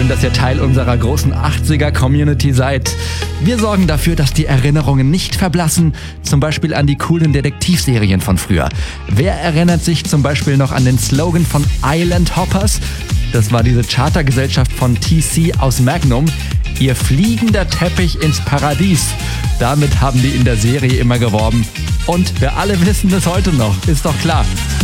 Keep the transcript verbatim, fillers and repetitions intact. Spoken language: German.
Schön, dass ihr Teil unserer großen achtziger-Community seid. Wir sorgen dafür, dass die Erinnerungen nicht verblassen, zum Beispiel an die coolen Detektivserien von früher. Wer erinnert sich zum Beispiel noch an den Slogan von Island Hoppers? Das war diese Chartergesellschaft von T C aus Magnum. Ihr fliegender Teppich ins Paradies. Damit haben die in der Serie immer geworben. Und wir alle wissen es heute noch, ist doch klar.